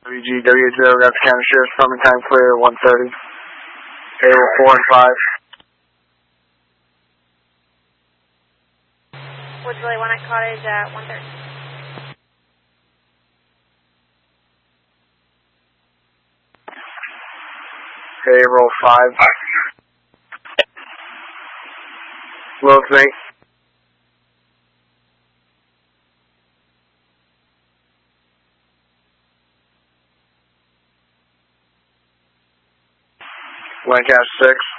WGW0, got the county sheriff's department, time clear, 1:30. Able 4 and 5. Woods Valley 1 at Cottage at 1:30. Able 5. Willis Mate. Lancaster 6.